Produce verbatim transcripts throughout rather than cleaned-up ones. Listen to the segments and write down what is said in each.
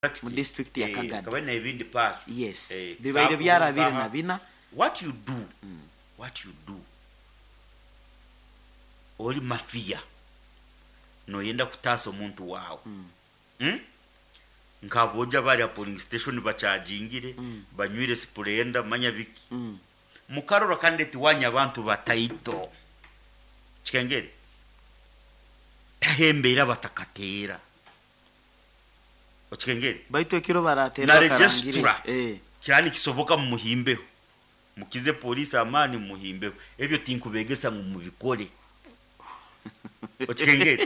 mu district ya Kagadi kabane ebindi part yes bibaire byara biri na bina what you do mm. what you do oli mafia no yenda kutasa omuntu wao mm. mm? nkaboja bari a polling station bachajingire mm. banywire spurenda manya biki mm. mukarora kandeti wanya abantu bataito chikengere tahembera batakatera ochikengere baito ekiro baratera na registra eh cyane kisoboka mu muhimbeho mukize police amani mu muhimbeho ebyo tinkubegesa mu mubikore ochikengere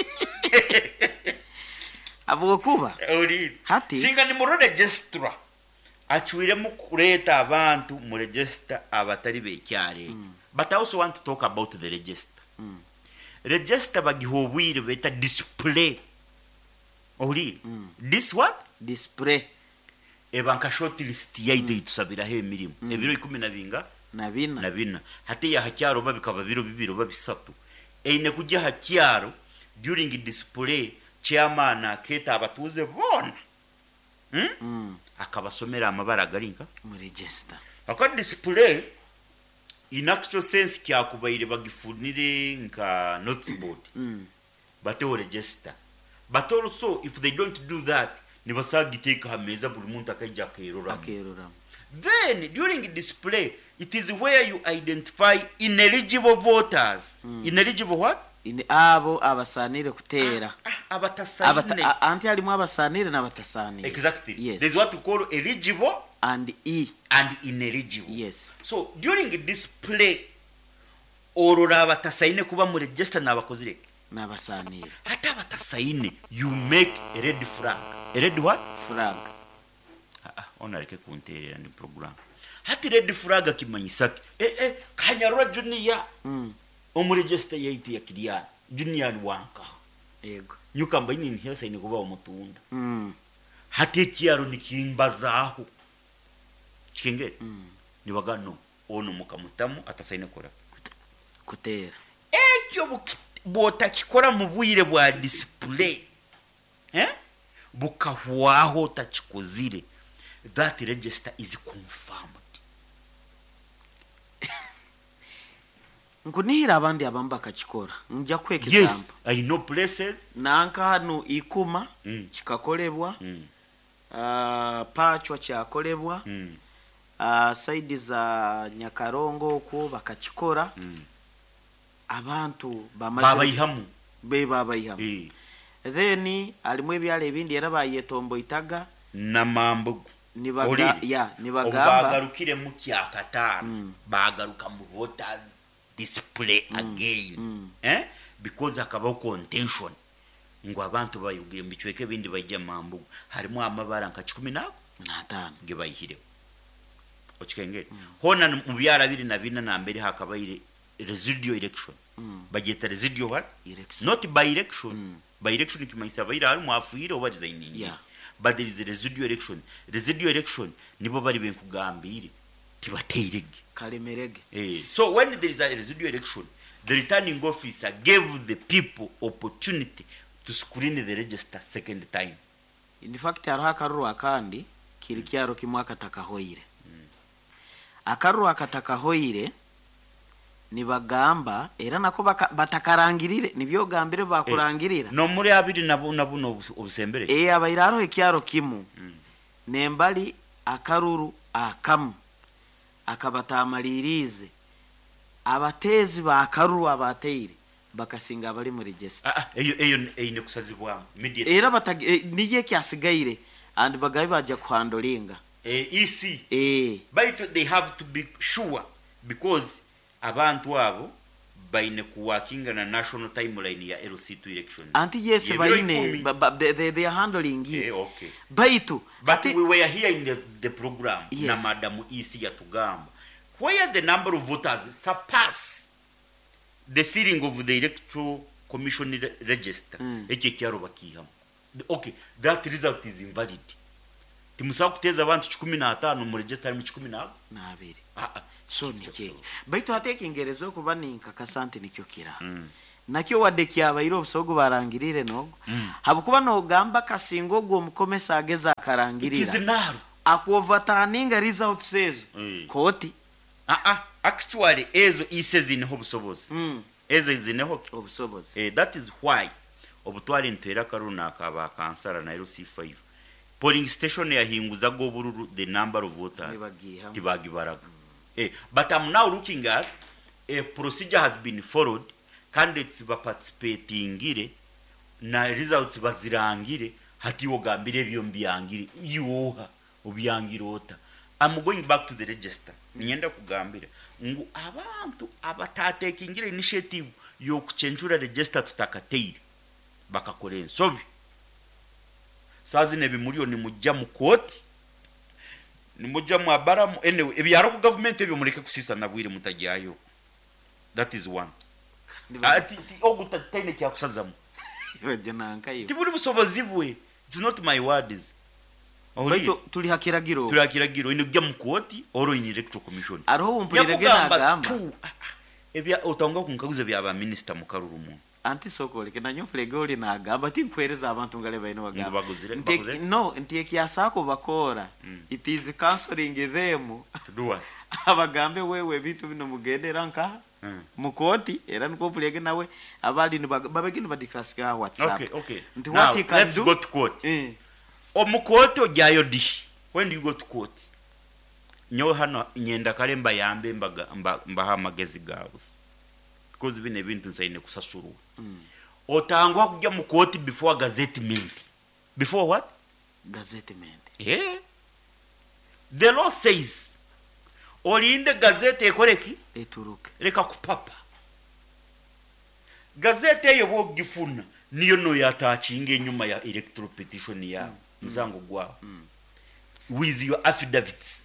abo kuba uri hati singa ni mu registra achuire mu kureta abantu mu register abatari bekyare mm. But I also want to talk about the register mm. Register bagihobwire beta display uri mm. This what display ebanka short list yaito mm. itusabira he mirimo mm. ebiro ikumi na binga na bina na bina hati ya hakyaro babikaba biro bibiro babisatu eine kujya hakyaro during display chairman aketa abatuze bona hmm? mm. akabasomera amabara garinka mu register akadi display in actual sense kya kubaire bagifunire nka noteboard mm. but they register but also if they don't do that nibasagi take hameza buli muntu akajja kerora akerora then during display it is where you identify ineligible voters mm. ineligible what in abo abasanire kutera ah, ah, abatasanire Abata, anti alimu abasanire na batasanire exactly yes. There's what we call eligible and e and ineligible yes so during display orora abatasaine kuba mu register nabakozire nabasanire hata abatasaine you make a red flag a red what flag ah, ah onareke kunterera ni program hati red flag akimanyisaki eh eh kanyarwa junior mm. omu register yaitu ya kiriya junior wanka yego nyukamba ini hesa ini kuba omutunda mm. hati kiyaro nikimbazaho chikengere mm. ni bagano ono mukamutamu atasaine kora kutera ekyo bota kikora mu bwire bwa display eh bukahwaho tachikozire that register is confirmed nkunihira abandi abamba kachikora njya kweka yes, example I know places nanka hano ikuma mm. chikakolebwa mm. uh, pachwa chakolebwa mm. uh, side za Nyakarongo ko bakachikora mm. abantu bamaze baba ihamu be baba ihamu eh then alimwe byale bindi era bayetombo itaga na mambo nibaga ya nibagamba bagarukire mu kyakatano mm. bagaruka mu voters display mm. again mm. eh because akaba contention ngo abantu bayugire mbicweke bindi bajya mambo harimo amabara nka kumi na atanu ngibayihire okikengere mm. hona mu byara biri na bina na mbere hakabayire residual election mm. bageta residual what election not by election mm. by election kimayisa bayira harimo afuire obajiza inini yeah. But there is a residual election residual election nibo bari benkugambire tibateirege kalemerege eh so when there is a residual election the returning officer gave the people opportunity to screen the register second time in fact araha karuru akandi kirikyaro kimwaka takahoire mm. akaruru akatakahoire nibagamba era nako batakarangirire nibyo gambire bakurangirira no muri abiri nabo nabuno obusembere eh abayiraro ekyaro kimu mm. nembali akaruru akamu akabatamalirize abatezi ba akaruru abateire bakasinga bali mu register ah eyo eyo eyo kusazibwa immediate era batage eh, nije kyasigaire and bagayi baje kuhandolinga eh ec eh but they have to be sure because abantu abo baine kuwakinga na national timeline ya L C two election anti yes baine they, they, they are handling it eh, okay baitu but we were here in the, the program yes. na madam E C ya tugamba where the number of voters surpass the sealing of the electoral commission re register mm. eke kyaro bakihamo okay that result is invalid timusa kuteza abantu kumi na batanu mu register mu kumi na babiri ah ah so nike baitu hateke ingerezo kuba ni nkakasante nikyo kira mm. nakyo wadde kyabaire obusogo barangirire nogo Mm. habukuba nogamba kasingo gwo omukomesa ageza It is akarangirira narrow. akuovataninga results ezo Eh. koti Ah ah, actually ezo ise zineho obusobozi. mm. Ezo zineho. obusobozi Eh, that is why obutwali ntera karuna akaba kansara na L C five. Polling station yahinguza go bururu the number of voters. Nibagiha. Tibagibaraga. Eh, but I'm now looking at a procedure has been followed. Candidates ba participatingire na results bazirangire hati wogambire byo mbyangire yoha obyangirota. I'm going back to the register. Nienda kugambira ngu abantu abatatekingire initiative yo kuchenjura register tutakateire bakakore ensobi sazi ne bimuriyo ni mujja mu court ni mujja mu abaramu anyway ebyaro ku government ebyo mureke kusisa nabwire mutajyayo. That is one. Ati ogutaine kya kusazamu Ibaje nankayo tiburi busobozi bwe. It's not my words. Baito tuli hakiragiro turakiragiro ino gya mu court oro in electoral commission aroho umpulirege nagamba ebya otanga kunkaguza bya ba minister mu karuru mu anti sokoleke nanyo fulege oli nagamba tinkwereza abantu ngale baino bagamba baguzire Nte- baguzire no nti ekyasako bakora Mm. it is counseling them to do what. abagambe wewe bitu bino mugendera nka Mm. mukoti era niko fulege nawe abali babegino badikasika WhatsApp Okay, okay. Nti Now, what he can let's do- go to court. eh Omukoto gyayo dish. When do you go to court? Nyo hano nyenda kale mba yambe mbaga mba, mba hamagezi gabus. Because bine bintu nsaine kusasuru. mm. Otangwa kujja mu court before gazettement. Before what? gazettement Yeah. The law says olinde gazete ekoreki eturuke leka kupapa. Gazete eyo bwogifuna niyo no yatachinga enyuma ya electoral petition ya mzango gwa mm. with your affidavits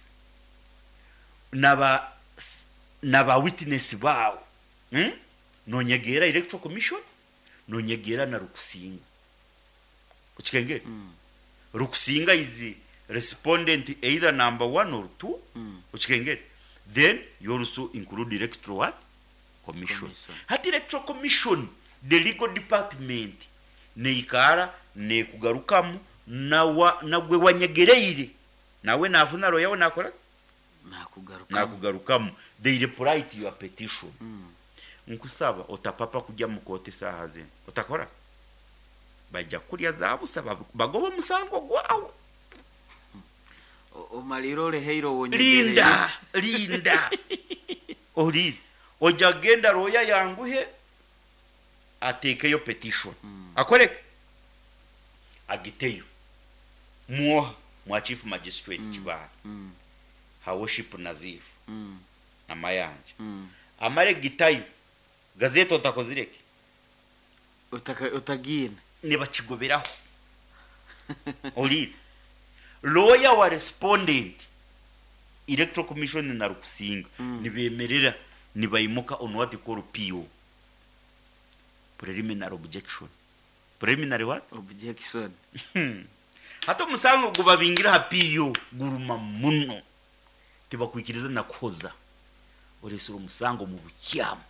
naba naba witness bawo hmm? Nonyegera electoral commission nonyegera na rukusinga ukikenge mm. rukusinga is respondent either number one or two mm. ukikenge then you also include electoral what commission, Commission. hati electoral commission the legal department neikara ne kugarukamu nawa nagwe wanyegereire nawe nafuna ro yawe nakora nakugaruka nakugarukamu they reply to your petition mm. nkusaba otapapa kujya mu kote saha ze otakora bajja kulya zabusa bagoba musango gwawe omaliro le heiro wonyegere linda linda oli ojagenda roya yanguhe atekeyo petition mm. akoreke agiteyo muoha mwa chief magistrate Mm. Kibali mm. ha worship Nazif mm. amayanja mm. amare gitayo gazete otakozireke utaka utagine ne bakigoberaho oli lawyer wa respondent electoral commission na rukusinga Mm. nibemerera nibayimuka on what you call P O preliminary objection preliminary what objection Hmm. Hato musango gubabingira hapiyo guruma muno tibakwikiriza nakoza oresura musango mu bukyambo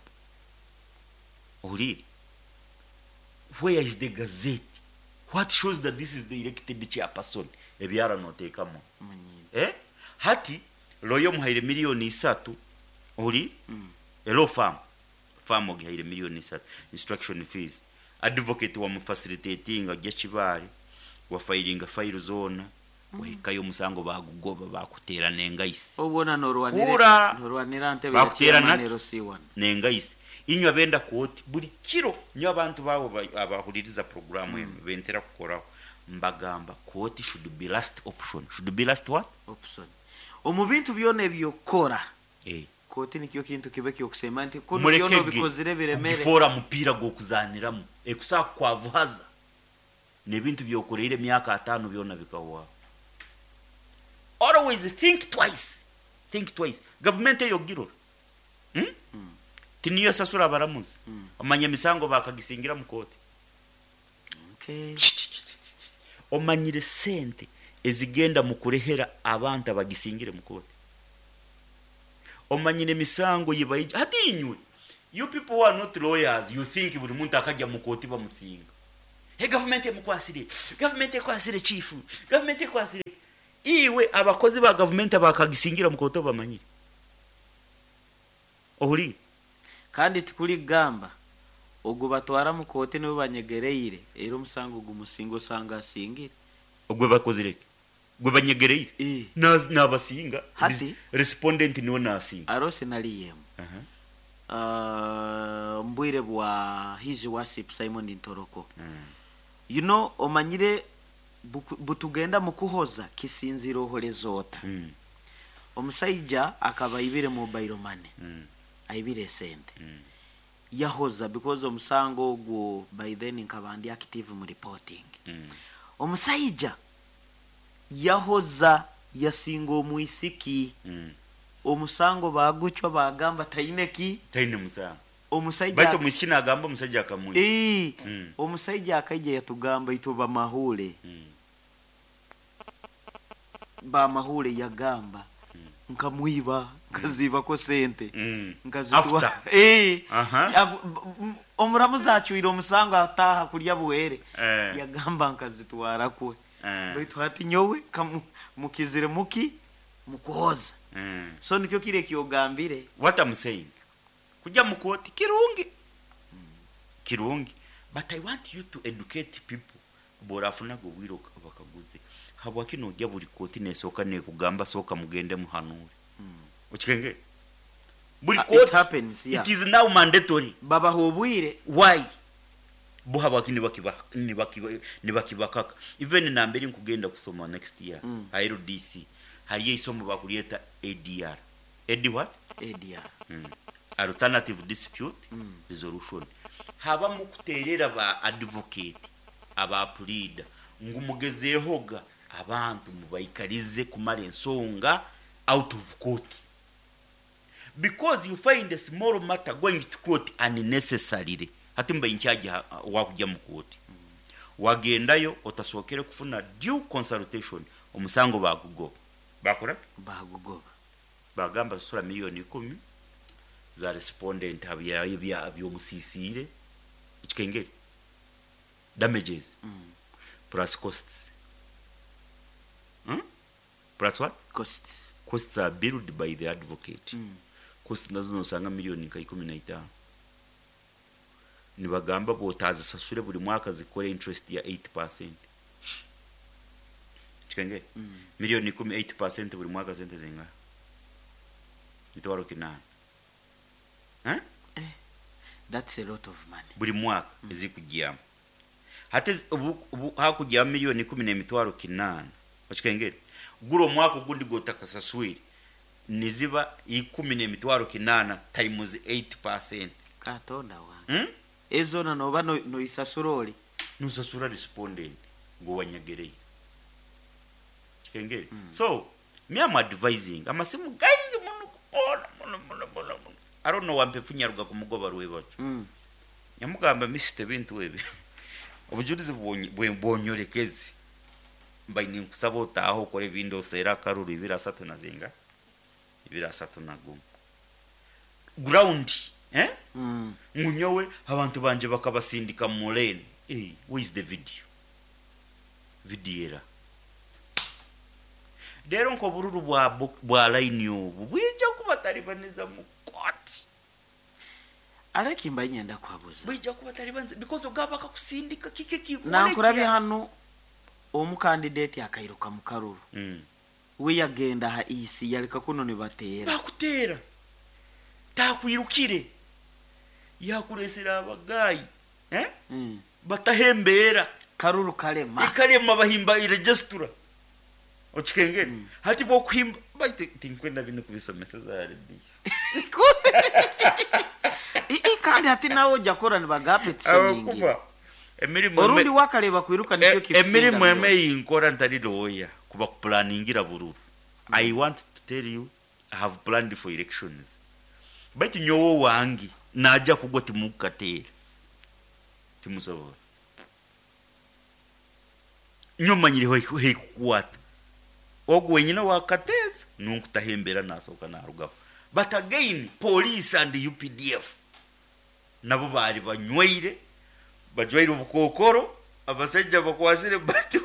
uri where is the gazette what shows that this is the elected chairperson ebyara notekamo munyine eh hati loyo muhaire milioni isatu uri mm. elo farm farm ogihaire milioni isatu instruction fees advocate wa facilitating ajya Kibali wa filing file zone wahikayo musango bagugoba bakutera nengaisi obona norwanire Ura. norwanira ntebe Bakutera ya naki? manero siwan nengaisi inywa benda koti buri kiro nyo abantu babo ba- abahuririza program mm. bentera kukoraho mbagamba koti should be last option should be last what option omubintu byone byokora eh koti nikyo kintu kibe kyo kusema nti kuno murekege byono bikozire biremere kugifora mupira go kuzaniramu ekusa kwavuhaza nebintu byokorere myaka atanu byona bikawa always think twice think twice government eyo giro hmm? Mm. tiniyo sasura baramuzi Mm. amanya misango bakagisingira mu kote okay omanyire sente ezigenda mu kurehera abantu abagisingire mu kote omanyire misango yibaye hadinywe You people who are not lawyers, you think buri muntu akajya mu koti bamusinga. Hey, government emukwasire. Government ekwasire chief. Government ekwasire. Iwe abakozi ba government bakagisingira mu koti bamanyi. Ohuri. Kandi tikuli gamba. Ogwo batwara mu koti nibo banyegereire. Ero musango gumusingo sanga asingire. Ogwe bakozire. Gwe banyegereire. Eh. Na nabasinga. Hati Respondent niwe nasinga. arose naliyemo. Aha. Uh-huh. Uh, mbwire bwa hiji wasip Simon Ntoroko. Mm. You know omanyire butugenda mukuhoza kisinziro horezota. Mm. Omusajja akaba ibire mobile money. Mm. Aibire sente. Mm. Yahoza because omusango go by then nkabandi active mu reporting. Mm. Omusajja yahoza yasingo muisiki. Mm. Omusango bagucyo bagamba tayineki Taine musa. omusajja Baito musikina agamba musajja akamuye. Eh Mm. omusajja akaije yatugamba ituba mahule. Mm. Ba mahule yagamba Mm. nkamwiba nkaziba ko sente Mm. nkazitwa After. eh Aha. omuramu zacyuira omusango ataha kulya buhere Eh. yagamba nkazitwara kwe Eh. baitu hati nyowe kamu mukizire muki mukuhoza. Mm. So nikyo kire kiyogambire. What I'm saying. Kujya mu koti kirungi. Kirungi. But I want you to educate people. Borafuna go wiro bakaguze. Habwa kino jya buri koti nesoka ne kugamba soka mugende muhanure. Mm. Ukikenge. Buri Uh, koti. it happens, yeah. It is now mandatory. Baba hobwire. Why? Buhaba kini bakiba ni bakiba ni bakibakaka. Even na mbere nkugenda kusoma next year. Mm. I R D C. Hariye isomo bakuriyeta A D R. A D what? A D R. Mm. Alternative dispute Mm. resolution. Haba mu kuterera ba advocate aba pleader ngumugezehoga abantu mubayikarize kumara ensonga out of court, because you find a small matter going to court unnecessarily. Hati mba incharge wakujya mu court. Mm. Wagendayo otasokere kufuna due consultation omusango bakugo bakora Bagugoba bagamba sura milioni ikumi za respondent habya ibya byomusisire ikengere damages. Mm. Plus costs. Hmm? Plus what? Costs. Costs are billed by the advocate. Mm. Costs nazo nosanga milioni nka ikumi na itanu. Nibagamba botaza sasure buri mwaka zikore interest ya eight percent. Chikenge? Mm. Milioni ikumi eight percent buri mwaka zente zinga. Mitwaro kinani. Eh? Eh, that's a lot of money. Buri mwaka mm. ezikujyamo. Hate ubu hakujya milioni kumi na mitwaro kinani. Wachikengere? Guro mwaka gundi gotaka saswiri. Niziba ikumi na mitwaro kinana times eight percent. Katonda wa. Hmm? Ezo na noba no, no isasuroli. Nusasura respondent ngo wanyagereye. Chikengere? Mm. So, me am advising. Amasimu gaingi munu kuona munu munu munu. I don't know wampe funyaruga kumugoba ruwe bacu. Mm. Nyamugamba misite bintu webe. Obujulizi bwonyorekezi. Mbaye nkusaba otaho kore bindo sera karuru ibira satu na zinga. Ibira satu na gumu. Ground, eh? Mm. Ngunyowe abantu banje bakabasindika mu lane. Eh, where is the video? Video era. Dero nko bururu bwa bwa line yobu. Bwija kubataribaniza mu court. Areki mbaye nyenda kwabuza. Bwija kubataribanze because ogaba kakusindika kike kiko. Na nkurabi hano omukandidate akairuka mu karuru. Mm. We yagenda ha isi yareka kuno ni batera. Bakutera. Takwirukire. Yakuresera abagayi. Eh? Mm. Batahembera. Karuru kalema. Ikarema bahimba iregistra. Ochikengere. Mm. Hati bo kuhimba baite tinkwenda bino kubisomesa za R D. I kandi hati nawo jakora ni bagape tsoningi. Kuba. Emirimo Orundi wakareba kwiruka nicyo kifusinda. Emirimo eme yinkora ntari roya kuba planningira bururu. Mm. I want to tell you I have planned for elections. But nyowo wangi naja kugoti mukatera. Timusabo. Nyuma nyiriho hekukwata. Ogwe nyina wakateza nunkutahembera nasoka narugaho. But again police and U P D F nabo bari banyweire bajwaire ubukokoro abasajja bakwasire batu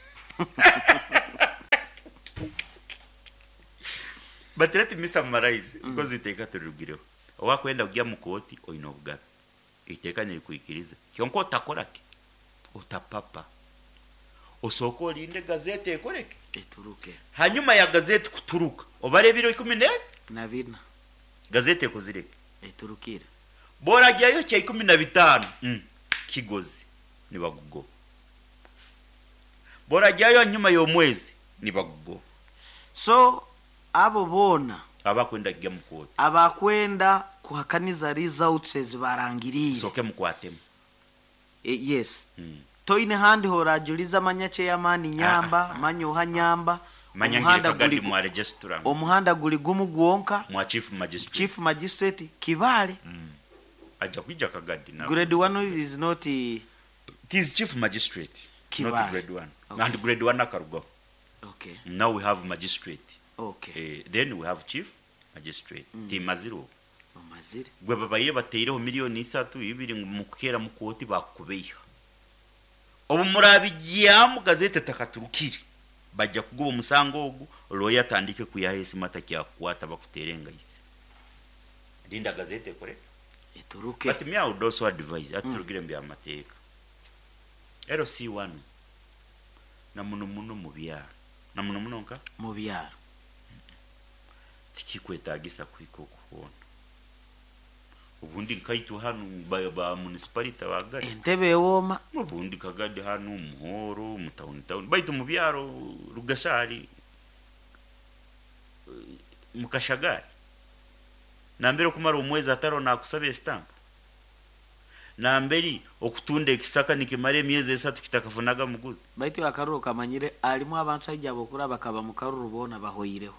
but let me summarize because iteka turugireho wakwenda kujya mu koti oyina obugabe iteka ni kuikiriza kyonko takorake utapapa osoko olinde gazete ekoreke eturuke hanyuma ya gazete kuturuka obare biro ikumi na bina gazete kuzireke eturukira bora jyayo cya ikumi na bitanu mm. kigozi ni bagugo bora jyayo nyuma yo mwezi ni bagugo so abo bona abakwenda kujya mu koti abakwenda kuhakaniza results ezibarangiriye soke mukwatemu e, yes mm. toine handi horajuliza manyache ya mani nyamba ah, manyoha nyamba omuhanda guli mu register omuhanda guli gumu gwonka mu chief magistrate chief magistrate kibale mm. aja kwijja kagadi na grade one is not it is chief magistrate kibale. Not grade one okay. And grade one akarugo okay now we have magistrate okay uh, then we have chief magistrate mm. timaziro mazire gwe babaye bateireho miliyoni isatu ibiri mu kukera mu koti bakubeyo obu murabijya mu gazete takaturukire bajja kuguba umusango ogu loya tandike kuyahesi mata kya kwata bakuterenga isi linda gazete kore eturuke but me I would also advise aturugire mbya amateka L C one na muno muno mu byaro na muno muno nka mu byaro tikikwetagisa kwiko kuona ubundi nkaitu hanu ba, ba municipality bagari entebe woma ubundi kagadi hanu muhoro mu town town baitu mu byaro rugashari mukashagari nambere kumara umwezi ataro nakusabe stamp namberi okutunde kisaka nikimare myezi esatu kitakavunaga muguzi baitu akaruro kamanyire alimu abantu ajja bokura bakaba mu karuru bona bahoyireho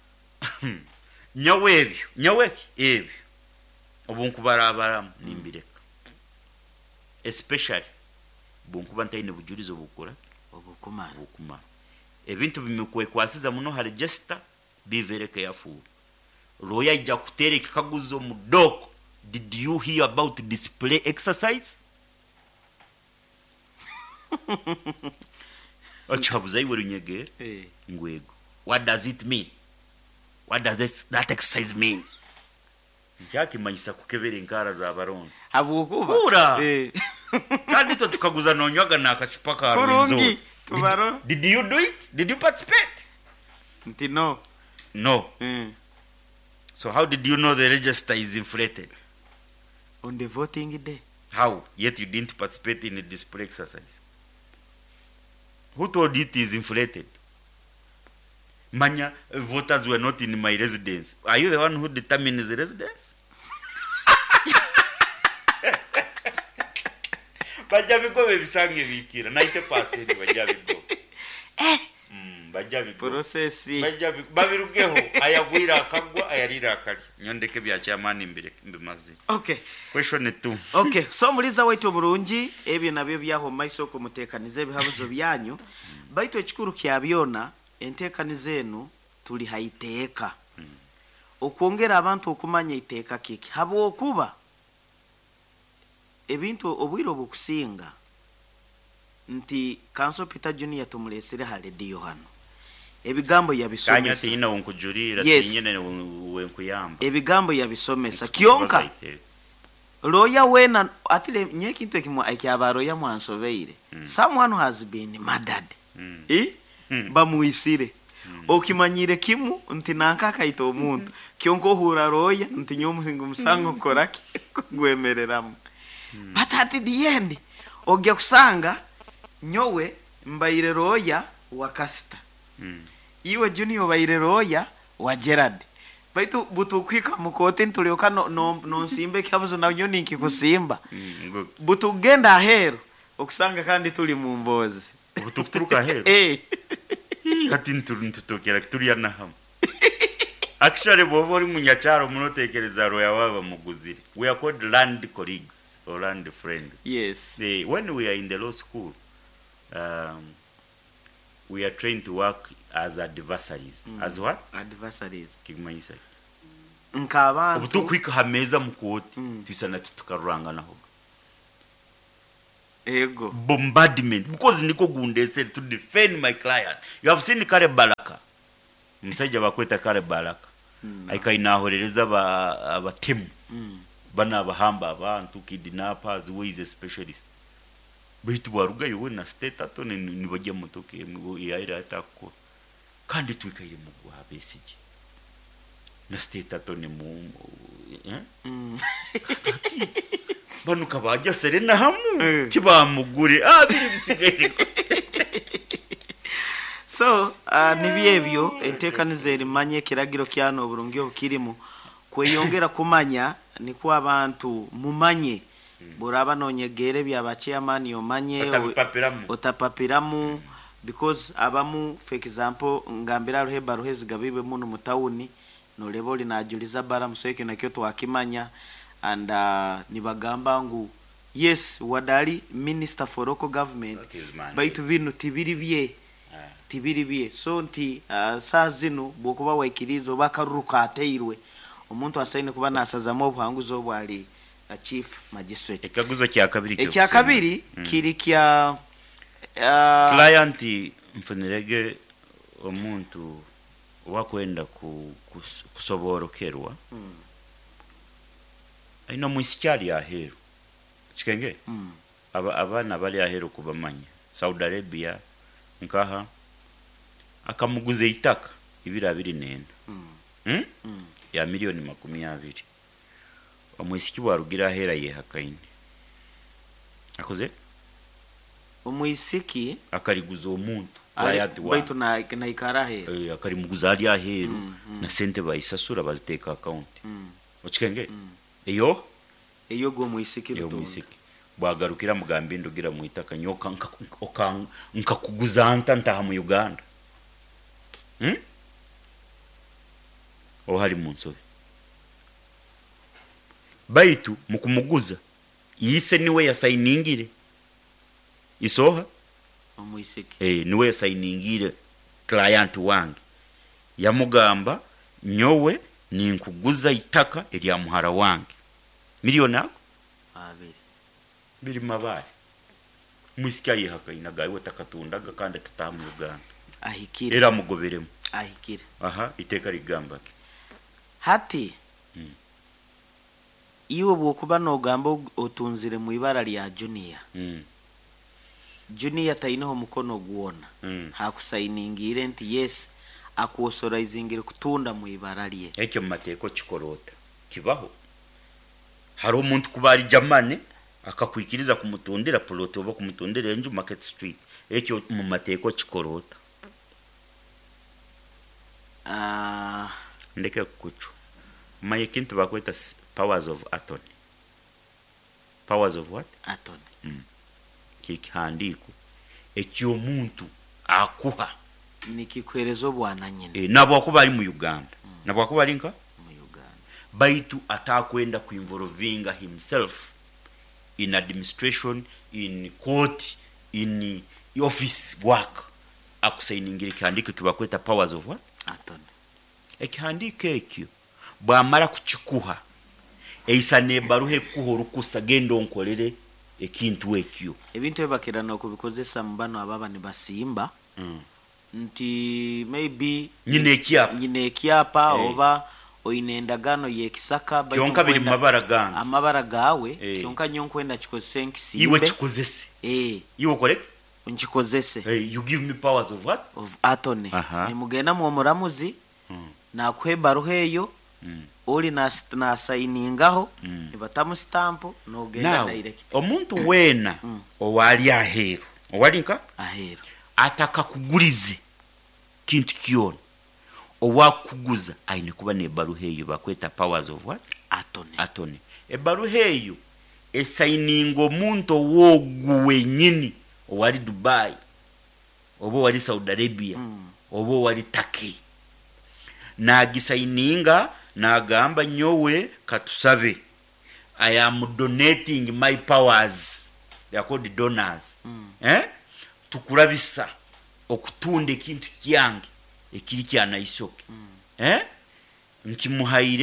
nyawebyo nyaweki ebyo obunku barabaramu nimbireka especially bunku bantaine bujurizo bukura obukumana obukuma ebintu bimikwe kwasiza muno ha register be very careful roya ija kutereka kaguzo mudoko. Did you hear about display exercise? Achabuza iwe runyege eh ngwego. What does it mean? What does this, that exercise mean? Njaki mayisa kukebere nkara za baronzi. Habukuba. Ura. Eh. Kandi to tukaguza nonywaga nakachupa ka Kurungi. Tubaro. Did, did you do it? Did you participate? Nti no. No. Mm. So how did you know the register is inflated? On the voting day. How? Yet you didn't participate in a display exercise. Who told you it is inflated? Manya, voters were not in my residence. Are you the one who determines the residence? Bajabiko bebisange bikira ninety percent bajabiko. Eh, mm bajabiko. Process. Bajabiko babirugeho ayagwira akagwa ayarira akali. Nyondeke bya chairman imbere mbimazi. Okay. Question two. Okay, so muliza waitu burungi ebyo nabyo byaho maiso ko mutekanize bihabuzo byanyu. Baitu ekikuru kyabyona entekanize enu tuli haiteeka. Mm. Okuongera abantu okumanya iteeka kiki. Habo okuba ebintu obwiro bukusinga nti Kanso Peter Junior tumulesere ha radio hano. Ebigambo yabisomesa. Kanya tiyina wonkujurira yes. tinyene wenkuyamba. Ebigambo yabisomesa. Kionka Loya wena atile nye kintu ekimwa ekyabaro ya mwansoveire. Mm. Someone has been murdered. Mm. Eh? Mm. Bamuisire. Mm. Okimanyire kimu nti nankaka ito omuntu. Kionko hura roya nti nyomusingo musango koraki gwemereramu. Mm. But at the end ogya kusanga nyowe mbaire roya wa Kasita. Mm. Iwe Junior baire roya wa Gerard. Baitu butukwika mukote ntulioka no no, no simbe kyabuzo na nyoni nkikusimba. Mm, butu genda ahero okusanga kandi tuli mu mbozi. Butukuturuka ahero. Eh. Ati ntutokera turi yana ham. Actually bobori munyacharo munotekereza roya waba muguzire. We are called land colleagues or land friends. Yes. They, when we are in the law school, um, we are trained to work as adversaries. Mm. As what? Adversaries. Kigmaisa. nk'abantu obutukwika hameza mu kooti twisana tukaruranganaho ego bombardment because niko gundese to defend my client. You have seen Kare Baraka musajja bakweta Kare Baraka mm. Aikainahorereza ba abatemu mm. Bana abahamba abantu kidnappers we is a specialist bitu baruga yowe na state atone nibajya mutoke ngo yaira atako kandi twikaire mu guhabesije na state atone mu eh mm. Banu kabajya serena hamu kibamugure abiri bisigaye so uh, nibyebyo entekanize rimanye kiragiro kyano oburungi obukirimo kweyongera kumanya ni kwa abantu mumanye buraba nonyegere byabachiyamani yomanye otapapiramu mm. Because abamu for example ngambira ruhe baruhe zigabibe muno mutawuni no leboli na ajuliza bara museke na kyo twakimanya and uh, nibagamba ngu yes wadali minister for local government baitu bino tibiri bye tibiri bye so nti uh, saa zino bokuba waikirizo bakaruka ateirwe omuntu asaine kuba nasazamo obuhanguzo bwali uh, chief magistrate ekaguzo kya kabiri kyo kya kabiri mm. Kiri kya uh, client mfunirege omuntu wakwenda ku kusoborokerwa mm. Aino mwisikali aheru chikenge mm. Aba abana bali aheru kubamanya Saudi Arabia nkaha akamuguze itaka ibira abiri nenda mm. Hmm? Mm. Ya milioni makumi abiri omwisiki warugira ahera ye hakaine akoze omwisiki akariguza omuntu bayati wa baitu na na ikarahe eh akarimuguza ali aheru mm, mm. Na sente bayisasura baziteka account mm. Ochikenge mm. Eyo eyo go mwisiki eyo mwisiki bwagarukira mugambi ndogira muitaka nyoka nka nkakuguza anta ntaha mu Uganda hmm o hari munsobe baitu mukumuguza yise niwe yasainingire isoha omwisiki eh niwe yasainingire client wange yamugamba nyowe ninkuguza itaka erya muhara wange milioni ako abiri biri mabari mwisiki ayihakaina gawe takatundaga kandi tatamu Uganda ahikire era mugoberemo ahikire aha iteka rigamba ke hati mm. Iwe bwokuba no gamba otunzire mu ibara lya junior mm. Junior tainaho mukono guona mm. Hakusainingire nti yes akuosorizingire kutunda mu ibara lye ekyo mateko kikorota kibaho hari umuntu kubari jamane akakwikiriza kumutundira plot obo kumutundira enju Market Street ekyo mu mateko kikorota ah uh, ndeke kuchu maye kintu bakweta powers of attorney. Powers of what? Attorney. Mm. Kikihandiko ekyo muntu akuha nikikwerezo bwana nyine e, nabo akuba ali mu Uganda mm. Nabo akuba ali nka mu Uganda baitu atakwenda kuinvolvinga himself in administration, in court, in office work akusainingire kihandiko kibakweta powers of what? Attorney. Ekihandiko ekyo bwamara kuchikuha eisa nebaruhe kuhoro kusagendo nkolere ekintu ekyo ebintu ebakira no kubikozesa mbano ababa ne basimba mm. Nti maybe nyine ekyapa nyine ekyapa hey. Oba oinendagano yekisaka kyonka biri mabara ganga amabara gawe hey. Kyonka nyonkwenda kikozese nkisimbe iwe kikozese eh iwe correct nkikozese hey, you give me powers of what? Of attorney. Ni mugenda mu muramuzi mm. Na kweba ruheyo mm. Oli na na signingaho mm. Nibatamu stamp no genda direct omuntu wena mm. Owali aheru owali nka aheru ataka kugurize kintu kiona owakuguza aine kuba ne baruheyo bakweta powers of what? Attorney. Attorney. E baruheyo e signing omuntu woguwe nyini owali Dubai obo wali Saudi Arabia mm. Obo wali Turkey na gisaininga na gamba nyowe katusabe I am donating my powers, they are called donors mm. Eh tukurabisa okutunde kintu kyange ekiri kyana isoke mm. Eh nkimuhaire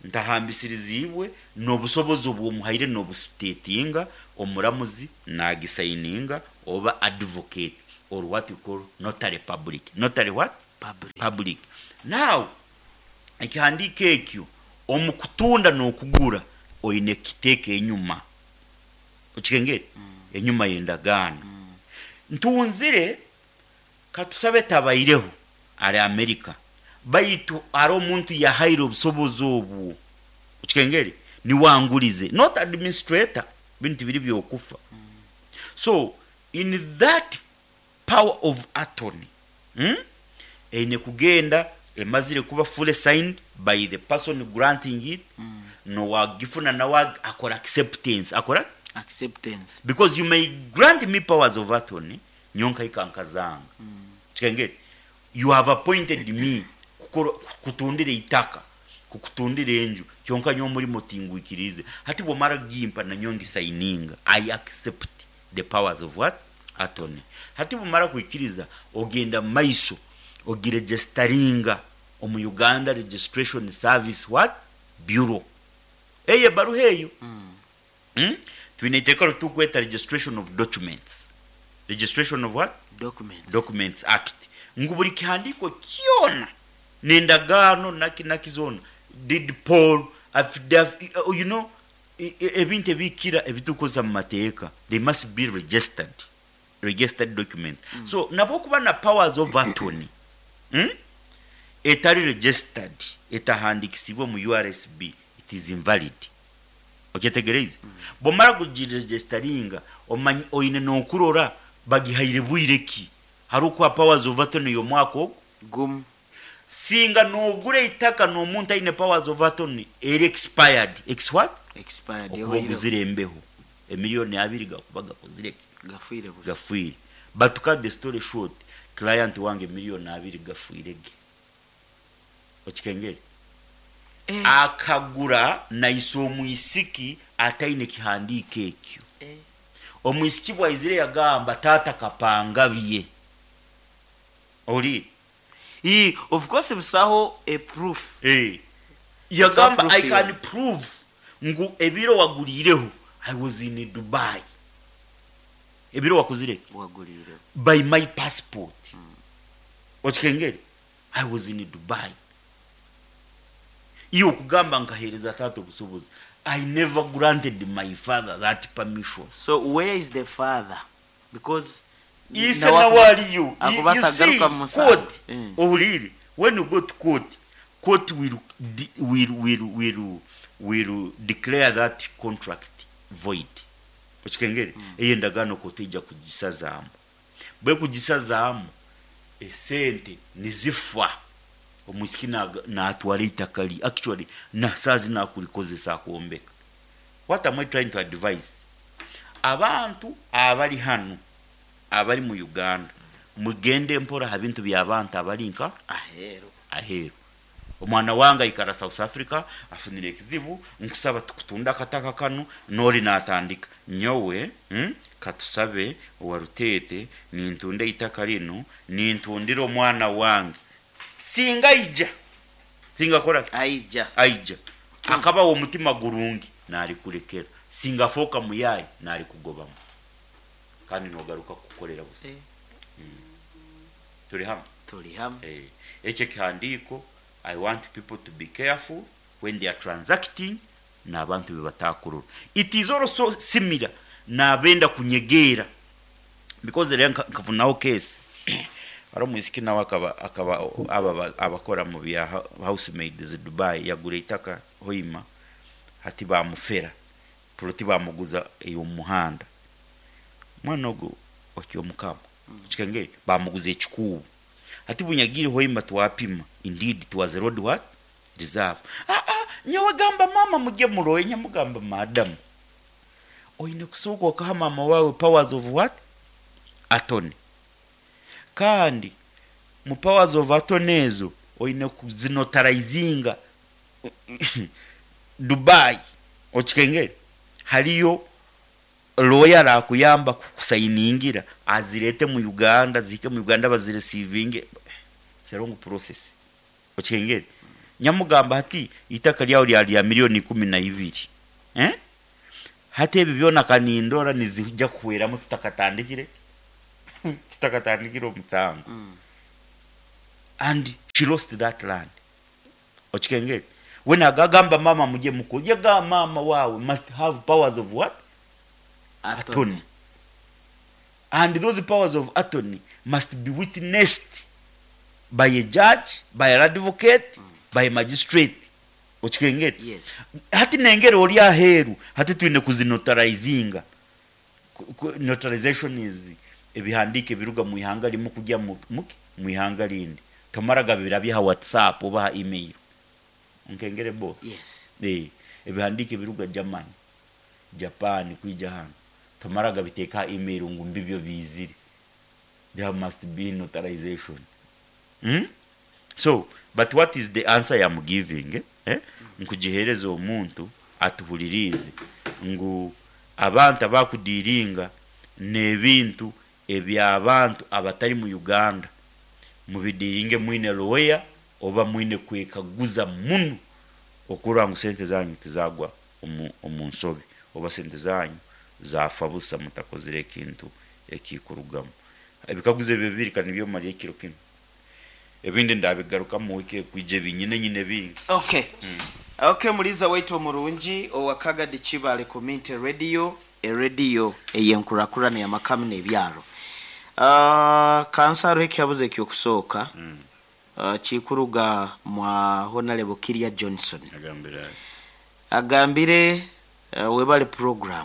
ndahambisirizibwe n'obusobozi obw'omuhaire n'obustatinga omuramuzi nagisayininga oba advocate or what you call notary public. Notary what? Public. Public. Now, ekihandika ekyo omukutunda n'okugura oyine kiteeka enyuma. Okikengere? Mm. Enyuma y'endagaano. Mm. Ntunzire katusabe tabaireho ali America. Baitu ari omuntu yahaire obusobozi obwo. Okikengere? Ni wangulize. Not administrator. Bintu biri byokufa. Mm. So, in that power of attorney, hmm? Eine kugenda emazire kuba fully signed by the person granting it. Mm. No wagifuna na wag akora acceptance. Akora? Acceptance. Because you may grant me powers of attorney, nyonka ikankazanga. Mm. Chikengere, you have appointed me kutundire itaka, kukutundire enju, kyonka nyo muri motingwikirize. Hati bomara gimpa na nyongi signinga. I accept the powers of what? Attorney. Hati bomara kuikiriza ogenda maiso ogiregisteringa omu Uganda Registration Service what? Bureau. Eye baru heyo. Mm. Hmm? Tuinaitekalo tukweta registration of documents. Registration of what? Documents. Documents Act. Nguburi kihandiko kiona nendagano naki nakizona did Paul you know ebinte bikira ebitukoza mu mateeka they must be registered registered document. Mm. So nabokuba na powers of attorney hmm? Etari registered etahandikisibwa mu U R S B it is invalid. Okitegereza? Mm. Bomara kujiregisteringa omanyi oyine nokurora bagihaire bwireki haruko powers of attorney yo mwako gum singa no gure itaka no muntu ine powers of attorney eri expired. Ex what? Expired. Okubuzirembeho emiliyoni abiri gakubaga kuzireki gafuire busa gafuire but to cut the story short client wange miliyoni abiri gafuirege. Okikengere? Eh. Akagura na iso muisiki ataine kihandike ekyo. Eh. Omuisiki bwa izire yagamba tata kapanga biye. Oli. He of course bisaho a proof. Eh. Yagamba I can here. Prove ngu ebiro wagurireho I was in Dubai. Ebiro wakuzireke wagurireho by my passport. Mm. Okikengere? I was in Dubai. Iyo kugamba nkahereza tato busobozi. I never granted my father that permission. So where is the father? Because Isa na wali you. You, you see, court, mm. Ohuliri, when you go to court, court will, will, will, will, will declare that contract void. Okikengere? Mm. Eye ndagano koteja kujisazamu. Bwe kujisazamu, esente nizifwa. Omusikina na atwale itakali actually na sazi na kulikozesa kuombeka. What am I trying to advise? Abantu abali hano abali mu Uganda mugende mpora habintu byabantu abali nka ahero ahero. Omwana wanga ikara South Africa afunire ekizibu nkusaba tukutunda kataka kanu nori natandika nyowe hmm? Katusabe warutete nintunde itakalino nintundira omwana wange singa ija singa kora aija aija mm. Akaba wo mutima gurungi nari kurekera singa foka muyayi nari kugobamo kandi nogaruka kukolera busa. Eh. Mm. Turi ham turi ham eh eche khandiko I want people to be careful when they are transacting na abantu bebatakurura. It is also similar na benda kunyegera because there nkavunao case ara muisikina wakaba akaba aba abakora mu bya housemaids Dubai yagure itaka hoima hati ba mufera proti ba muguza eyo muhanda mwanogo okyo mukama Okikengere ba muguza ekikubu hati bunyagire hoima twapima indeed it was a road what reserve. Ah ah nyawe gamba mama muje muroye nyamugamba madam oyine kusuko ka mama wawe powers of what attorney kandi mu powers of attorney ezo oyine kuzinotarizinga Dubai. Okikengere haliyo lawyer akuyamba kusayiningira azirete mu Uganda zike mu Uganda bazireceiving serongo process. Okikengere nyamugamba hati itaka lyao lyali ya milioni kumi na ibiri eh hati ebi byona kanindora nizijja kuweramu tutakatandikire tutakatandikire omusango Mm. and she lost that land ochikengere when agagamba mama muje mukuje ga mama wawe must have powers of what attorney. And those powers of attorney must be witnessed by a judge, by an advocate, mm. by a magistrate. Ochikengere? Yes. Hati nengere oli aheru, hati tuine kuzinotarizinga. Notarization is ebihandike biruga mu ihanga limu kujya muki mu ihanga lindi. Tomaraga birabiha WhatsApp oba email. Nkengere boss. Yes. Eh, ebihandike biruga German, Japan kuija hanga. Tomaraga biteka email ngo mbibyo bizire. There must be notarization. Hmm? So, but what is the answer I am giving? Eh? eh? Nkujihereza omuntu atuhulirize ngo abantu abakudiringa nebintu ebyabantu abatari mu Uganda mubidiringe mwine lawyer oba mwine kwekaguza munu okura ngo sente zanyu tizagwa omunsobi oba sente zanyu zafa busa mutakozire kintu ekikurugamo ebikaguze bibiri kanibyo mari kiro kino ebindi ndabigaruka mu wike kwije binyine nyine bingi. Okay. Mm. Okay, muliza waitu omurungi owakaga de Kibale Community Radio, e radio eyenkura ne yamakamu nebyaro. Ah, uh, kansaro ekyabuze kyokusooka. Mm. Uh, chikuruga mwa Honorable Kiria Johnson. Agambire. Agambire uh, webale program.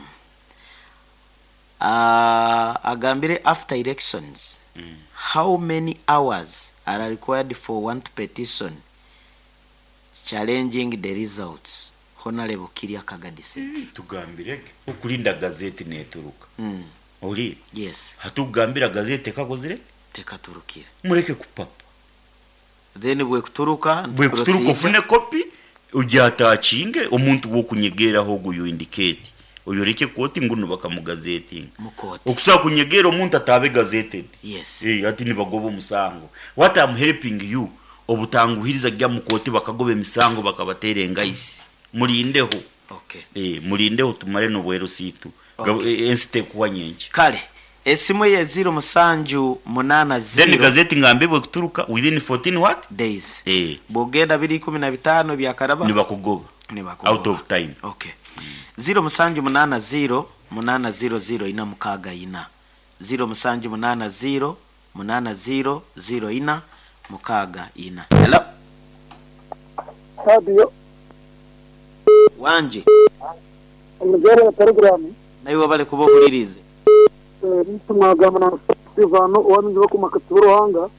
Uh, agambire after elections. Mm. How many hours are required for one to petition challenging the results? Honorable Kiria Kagadise. Mm. Tugambire okulinda gazeti neturuka. Mm. Oli? Yes. Hatugambira gazeti kakozire? Tekaturukira. Mureke kupapa. Then bwe kuturuka, bwe kuturuka ofune copy ujata chinge omuntu wo kunyegera hogo you indicate. Oyoreke koti ngunu bakamugazeti. Mukoti. Okusa kunyegera omuntu atabe gazeted. Yes. Eh ati nibagobo musango. What I'm helping you obutanguhiriza gya mukoti bakagobe misango bakabaterenga isi. Mulindeho. Okay. Eh mulindeho tumare no bwero situ. Okay. Ensite kuwa nyenje. Kale esimu ye zero musanju munana zero. Then gazeti ngambe bwe kuturuka within fourteen what days. Eh bogenda biri kumi na bitano bya karaba nibakugoba nibakugoba out of time. Okay. Mm. zero musanju munana zero munana zero zero ina mukaga ina. zero musanju munana zero munana zero zero ina mukaga ina. Hello. Radio. Wanje. Umujere program. Nayo bale kubogulirize. Eh ntumagama na Stefano wanje bakumakaturo hanga.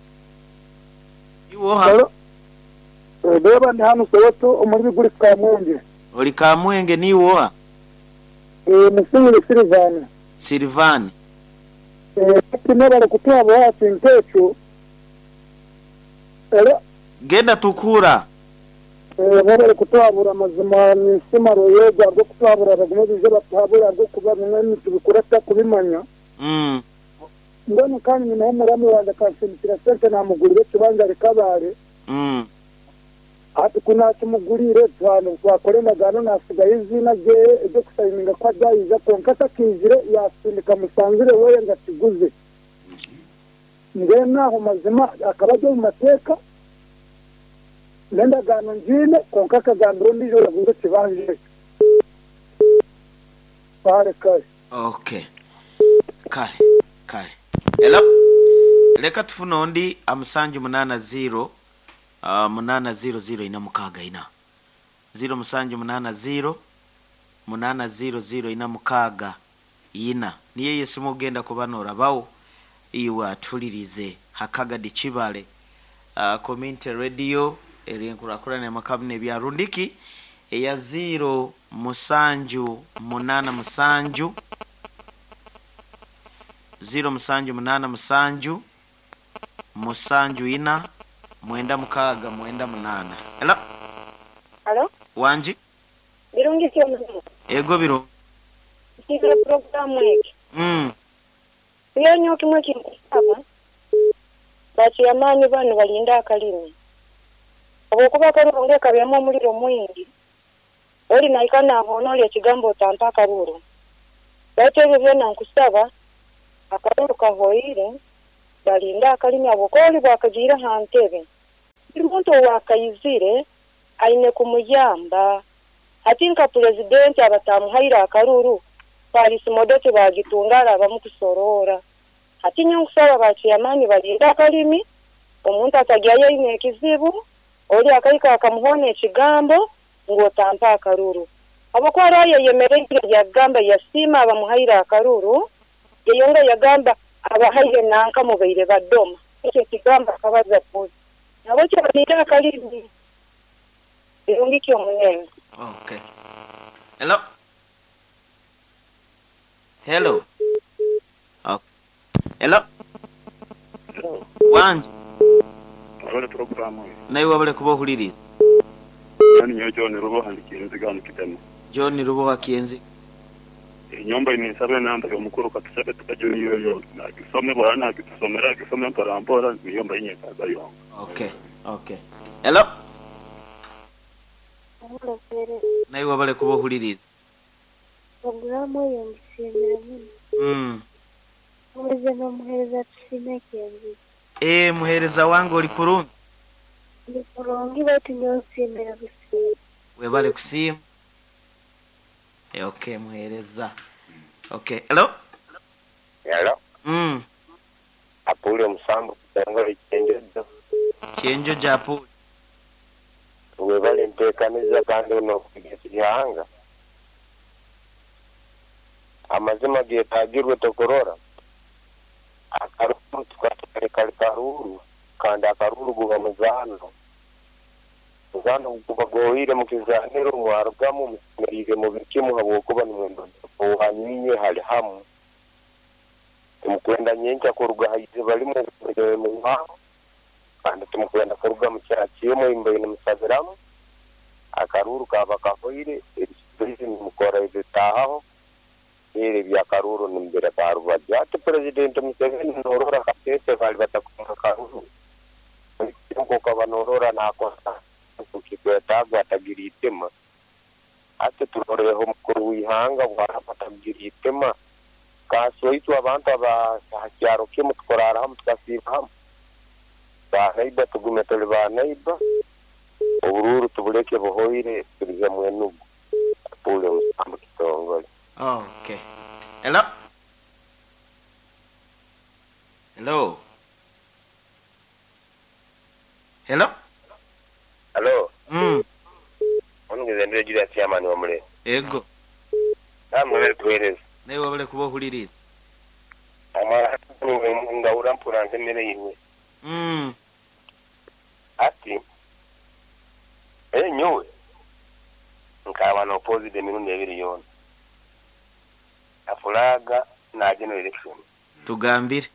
Iwo ha. Eh beba ndi hano Soweto omuri guri Kamwenge. Oli Kamwenge niwo ha. Eh musingi Silvana. Silvani. Eh tinabale kutaba wati ntecho. Hello. Genda tukura. Eh bale kutabura mazima ni simaro yega rwo kutabura bagumeze je batabura rwo kuba mwene tubikurata kubimanya. Mm. Ndone kandi ni n'umurami wanda kansintira sente namugurire kibanza rikabare. Mm. Ati kuna tumugurire twana twakorena gano nasigaye izina je ejo kusayiminga kwa dayiza konkata kizire yasindika musanzire woye ngatiguze. Ngena ho mazima akabaje mu mateka. Nenda gano njine konkaka gandro ndijo yavuze kibanje. Pare kai. Okay. Kale, kale. Hello. Leka tufuna ndi amusanju munana zero uh, munana zero zero ina mukaga ina. Zero musanju munana zero munana zero zero ina mukaga ina. Niye yesu mugenda kubanora bawo iwa tulirize hakaga de Kibale uh, Community Radio erinkura kurane makabne bya rundiki eya zero musanju munana musanju zero musanju munana musanju musanju ina mwenda mukaga mwenda munana. Hello. Hello. Wanji. Birungi kyo muzima. Ego biro. Sikira programu hiki. Mm. Iyo nyoki mweki kusaba. Bati amani bano balinda akalimi. Obukuba akaruru ng'ekabyamu omuliro mwingi oli naika nahoonoola ekigambo otampa akaruru baitu ebyo byonna nkusaba akaruru kahoire balinda akalimi abokooli bwakagiire ha ntebe buli muntu owakayizire aine kumuyamba ati nka pulezidenti abatamuhaire akaruru palisi modoke bagitungala abamukusorora ati nyankusaba bakiyamani balinda akalimi omuntu atagyayo aine ekizibu oli akaika akamuhoona ekigambo ng'otampa akaruru abokwari ayo yemereire yagamba yasiima abamuhaire akaruru yeyonga yagamba abahaire nanka mubaire badoma ekyo kigamba kabaza kuzi nabo kyo balinda akalimi birungi kyomunene. Okay. Hello. Hello. Okay. Hello. Hello. Wanje. Wale programu. Nayi wabale kuba ohuliriza. Nani nyo John Rubo handikienzi gano kitema. John Rubo wakienzi. Nyomba inisabe namba yo mukuru katusabe tukajo yo yo. Na kisome bwana kitusomera kisome mparampora nyomba yenye kaza yo. Okay. Okay. Hello. Nayi wabale kuba ohuliriza. Programu yo mshimira muno. Mm. Muweze nomuhereza tusime kenzi. Eh muhereza wangu oli kurungi. Ndi kurungi baitu nyosimira kusima. Webale kusimu. Eh okay muhereza. Okay. Hello. Hello. Mm. Apule musambu kutengole chenjo. Chenjo japu. Webale ntekaniza kandi uno kugekirihanga. Amazima getagirwe tokorora. Akaruru tukatare karuru kandi akaruru guba muzano. Muzano kuba goire mukizaniro mwargamu musimirize mu bikimu habo kuba nimwendo. Ohanyinye hali hamu. Tumukwenda nyenja kuruga hayize bali mu mu mwaho. Kandi tumukwenda kuruga mu cyakiyemo imbaye n'umusabiramu. Akaruru kaba kahoire ebisize mukora ibitaho. Ere bya karuru nimbere barubajya ati president Museveni norora katese bali batakunga karuru ngo kabanorora nakosa kukikweta gwatagira itema ati turoreho mukuru wihanga bwarapatagira itema kasoitwa abantu abacyaro ke mutkorara hamwe tukasiba hamwe bahaiba tugume tole banaiba ubururu tubuleke bohoire turize mwenugu pule musambu kitongole. Oh, okay. Hello. Hello. Hello. Hello. Mm. Onugeze ndire jira chairman wa mule. Ego. Namwe bali tuweleza. Nayi wabale kuba ohuliriza. Amara nga urampura nsemere yiwe. Mm. Ati eh nyowe nkaba no opposite mirundi ebiri yona. Afulaga na general election. Tugambire.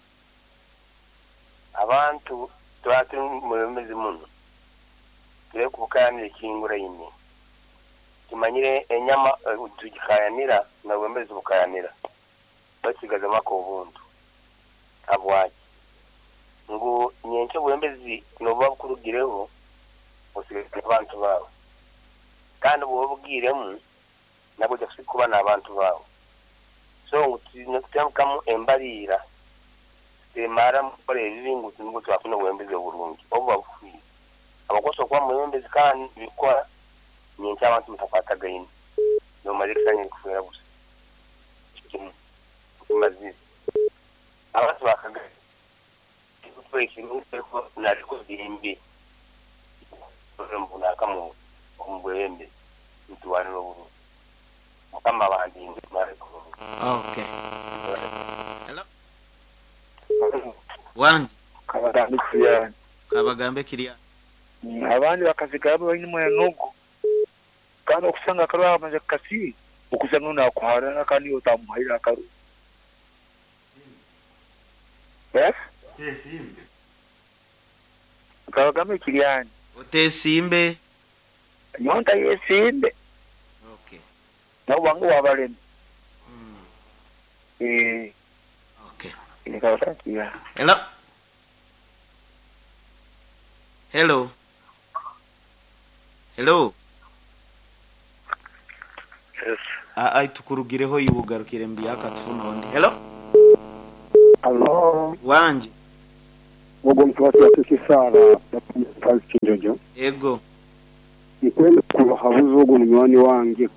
Abantu twati mu muno. Tule kukanira ekingura yine. Kimanyire enyama tujikayanira na wembezi bukayanira. Basigaza mako ubuntu. Abwaji. Ngo nyenke wembezi no bakurugireho usigaza abantu bawo. Kandi bobugiremu nabo jafisi kuba nabantu bawo. So nokutamukamu embalira temara mukore ibingu tungo twafuna wembeze burungi oba bufi abakoso kwa mwembeze kan bikwa nyencha abantu mutafata gaini no malekisanye kufera busa kimu kumazi abantu bakaga kutwe kimu ko nariko dimbi mbona kamo ombwembe mtuwani no buru kama bandi mariko. Okay. Hello. Wanje. Kabagambe kiriya. Kabagambe kiriya. Abandi bakazigaba bari mu yanugo. Kandi okusanga karwa amaze kasi ukusanga unakwara kandi utamuhaira akaru. Yes? Tesimbe. Kabagambe kiriya. Otesimbe. Nyonta yesimbe. Okay. Na wangu wabaleni. Mm. Eh. Okay. Ini kawasan kiriya. Hello. Hello. hello Yes. ai tukurugireho yubugarukire mbiyaka tufuna ondi hello Hello. wanje Wogo mtuwatu ya tukisara kazi kinjojo. ego Nikwenda kuhabuza wogo mnywani wange.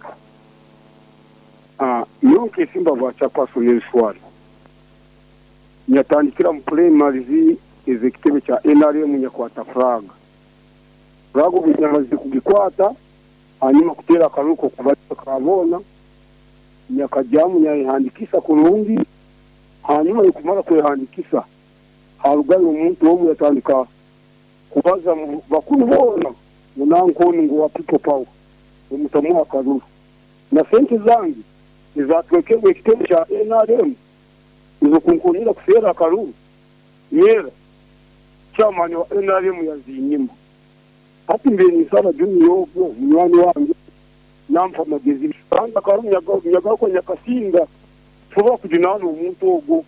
Ah, yonke simba bwacha kwa sunil swali. Nyatandikira mu primary zi executive cha N R M nyakwata fraga. Fraga bunyamaze kugikwata hanyuma kutera karuko kubaza kabona nyakajamu nyahandikisa kurungi hanyuma yikumara kwehandikisa harugari umuntu wo yatandika kubaza bakuru bona munankoni ngo wa people power umutamu akaru na sente zangi izatwekewe kitendo cha N R M izo kunkunira kufera akaru yera chamani wa N R M yazinyima ati mbeni sana juni yogo mnyani wangu namfa magezi kanda karu nyaga nyaga ko nyakasinga fuba kujinana umuntu ogo.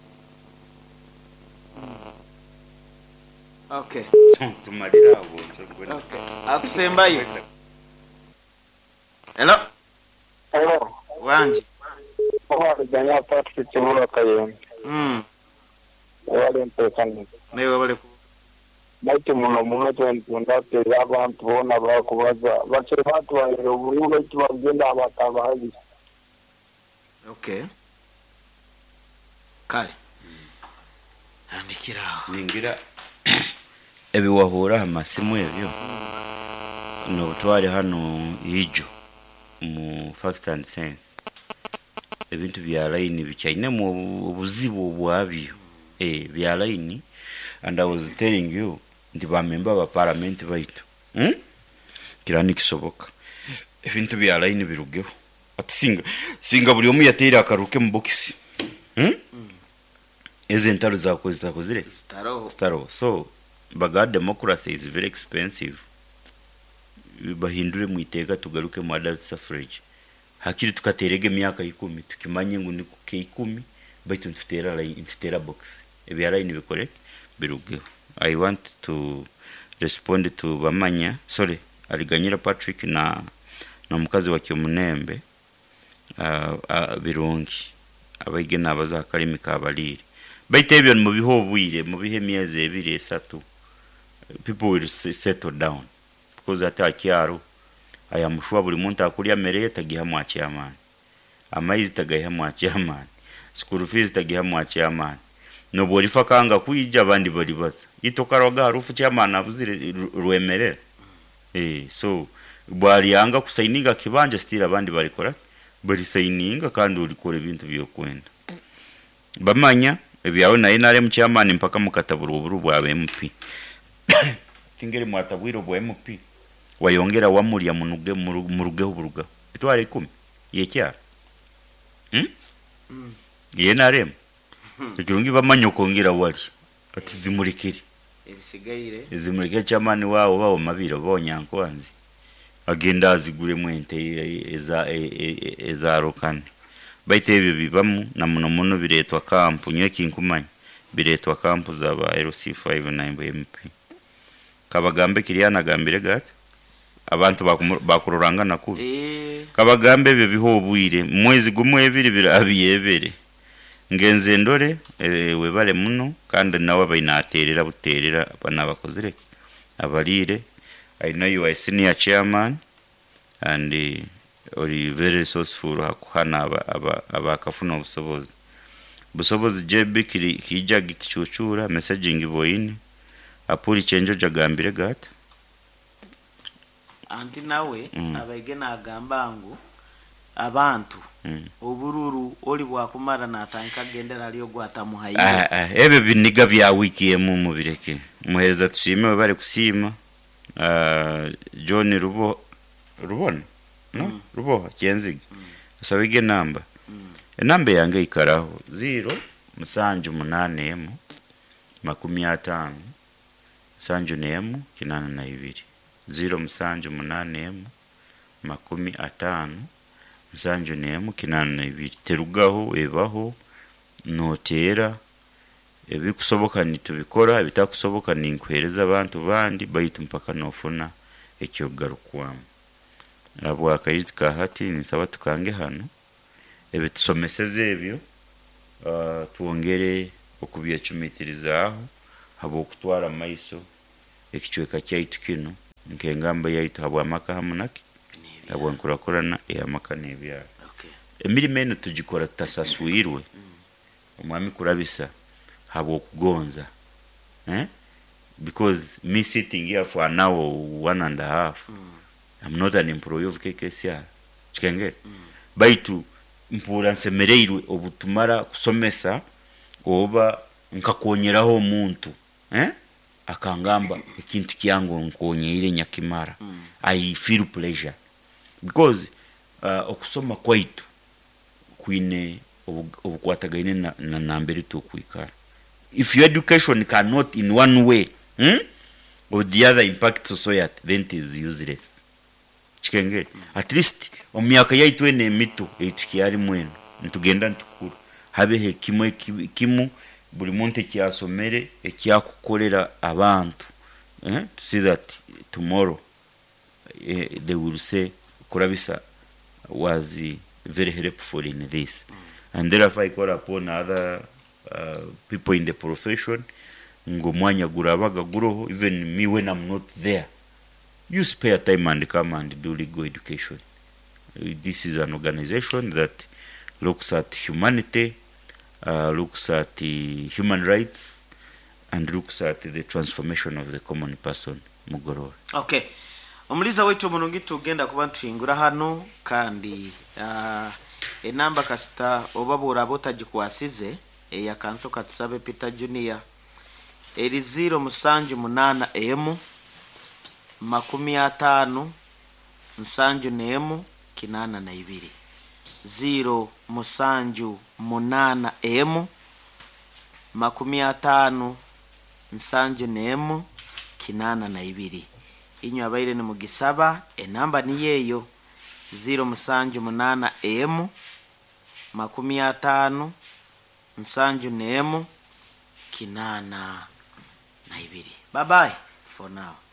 okay tumalira abo okay akusembayo hello Hello. wanje Wale janya Patrick Chimura Kayembe. mm Wale mpekani. newe bale ku Bati muno muno twenda teza abantu bona bakubaza. Bache batu wa uburu bati bagenda abatabahaji. okay kale andikiraho ningira ebiwahura amasimu ebyo no butware hano ijo mu fact and sense ebintu bya line bichaine mu buzibu bwabyo eh bya line and I was telling you ndi ba member ba parliament baitu hm kirani kisoboka ebintu bya line birugeho ati singa singa buri omu yatera akaruke mu box hm eze ntaro za kozita kozire staro staro so baga democracy is very expensive bahindure mu iteka tugaruke mu adult suffrage hakiri tukaterege myaka ikumi tukimanye ngo ni ku ikumi baitu ntutera line ntutera box ebi line bikore birugeho. I want to respond to Bamanya sorry aliganyira Patrick na na mukazi wa Kyomunembe uh, uh, birungi abayigena abaza akarimi kabalire baite ebyo mu bihobwire mu bihe myeze ebiri esatu people will settle down because atakyaro aya mushwa buli muntu akulya mere tagiha mwachi amani amaizi tagaha mwachi amani school fees tagiha mwachi amani no borifa kanga kuija abandi bari baza itokaroga harufu cyamana abuzire rwemerera eh so bwari yanga kusaininga kibanje stira abandi barikora bari saininga kandi urikora ibintu byo kwenda Bamanya ebyawe na N R M cyamana mpaka mukataburu uburu bwa M P tingere mwatabwiro bwa M P wayongera wamuriya munuge murugeho buruga bitware ikumi yekyara hm mm. N R M ikirungi Bamanya kongera wali ati zimurikiri ebisigaire zimurike cyamani wawo bawo mabiro bonyanko anzi agenda azigure mwente eza eza rokane baite ebyo bibamu na muno muno biretwa kampu nyeki nkumanya biretwa kampu zaba L C five nine M P kabagambe kiriyana gambire gata abantu bakururanga nakubi eh kabagambe ebyo bihobwire mwezi gumwe ebiri birabiyebere ngenze ndore e, webale muno kandi nawe bayinaterera buterera bana bakozire abalire I know you are senior chairman and uh, ori very resourceful hakuhana aba abakafuna obusobozi busobozi J B kijja gikichuchura messaging boyini apuri chenjo jagambire gata anti nawe mm. abaigena agambangu abantu mm. obururu oli bwakumara natanka gendera aliyo gwatamuhaye ah, ah, ebe biniga bya wiki emu mubireke muhereza tushime bari kusima uh, John Rubo Rubona no mm. Rubo kenzigi mm. usabige namba mm. enamba yange ikaraho zero musanju munane emu makumi atanu sanju nemu kinana na ibiri zero musanju munane emu makumi atanu sanju nemu kinana na ibiri terugaho ebaho notera ebikusoboka nitubikora ebitakusoboka ninkwereza abantu bandi bayitu mpaka nofuna ekyo garukwamu abo akayizi ka hati nisaba tukange hano ebe tusomeseze ebyo uh, tuongere okubyacumikiriza aho habo okutwara maiso ekichweka kyaitu kino nkengamba yaitu habo amaka hamunaki habo nkurakorana eyamaka nebyaro Okay. emirimo eno tugikora tutasaswirwe umwami kurabisa habo okugonza eh because me sitting here for an hour one and a half mm. I'm not an employee of K K C R chikenge mm. baitu mpura nsemereirwe obutumara kusomesa oba nkakonyeraho omuntu eh akangamba ikintu kyango nkonyere nyakimara mm. I feel pleasure because uh, okusoma kwaitu kwine obukwatagaine na, na nambere to kwikara if your education cannot in one way hmm? or the other impact society then it is useless chikenge mm. at least omyaka yaitu ene mito etukiyari mwenu ntugenda ntukuru habe hekimo kimu buli muntu kyasomere ekyakukolera abantu eh to see that tomorrow eh, they will say kurabisa was very helpful in this mm. and therefore I call upon other uh, people in the profession ngomwanya gurabaga guroho even me when I'm not there you spare time and come and do legal education. Uh, this is an organization that looks at humanity, uh, looks at the human rights, and looks at the transformation of the common person mugorora. Okay. Omuliza wetu mulungi tugenda kuba ntingura hano kandi uh, enamba kasita obabura abotagikuwasize eya kanso katusabe Peter Junior eri zero musanju munana emu makumi atano nsanju nemu kinana na ibiri zero musanju munana emu makumi atano nsanju nemu kinana na ibiri inyo abaire ni mugisaba enamba ni yeyo zero musanju munana emu makumi atano nsanju nemu kinana na ibiri. Bye bye for now.